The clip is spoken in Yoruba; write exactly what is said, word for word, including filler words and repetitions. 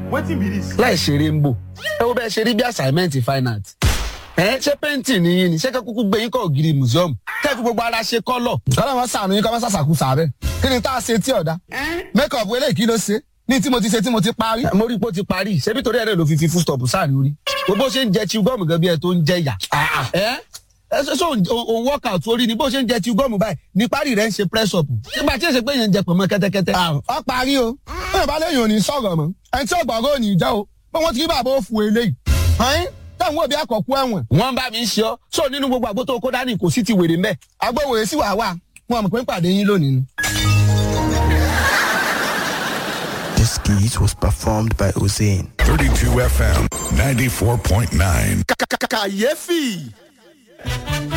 wetin be this. láì ṣeré ń bò ẹ wo bẹ́ẹ̀ ṣe rí bí assignment fine art ẹ ṣé painting ni yín ni ṣé kẹ́ kúkú gbé yín kọ́ ògiri museum kẹ́ fi gbogbo ara ṣe kọ́lọ̀. ọlọ́run sàánú yín kọ́ mọ́ sàṣàkú sàbẹ̀ kí ni tá a ṣe tí ọ̀dà make up eléyìí kí ló ṣe ní tí mo ti ṣe tí mo ti parí. mo rí i pé ó ti parí ṣebí torí ẹ̀rẹ́ ló fi fi full stop sáàrin orí bó ṣe ń jẹ chew gum gan bí ẹ tó ń jẹ yà. ẹ ẹ ṣe òun workout orí ni bó ṣe ń jẹ chew gum báyìí ní parí rẹ̀ ń ṣe press up nígbà tí èsè pé yẹn ń jẹ pọ̀nmọ́ kẹ́tẹ́kẹ́tẹ́. ọ parí o bẹ́ẹ̀ bá lẹ́yìn òní sọ̀rọ̀ mọ́ ẹni tí ọgbọ̀ngàn òní jẹ́ o pé wọ́n ti rí bàbá òfu eléyìí. ọ̀hún táwọn òbí àkọ́kú ẹ̀wọ̀n. wọ́n bá mi ń ṣe ọ́ sọ nínú gbogbo àgbo tó kó dání kò sí ti wèrè mẹ́. agbóhùn sí wàá wà wọn mọ̀ pé ń pàdé yín lónìí ni. This skit was performed by Hussein. thirty-two F M ninety-four point nine. kàyéfì.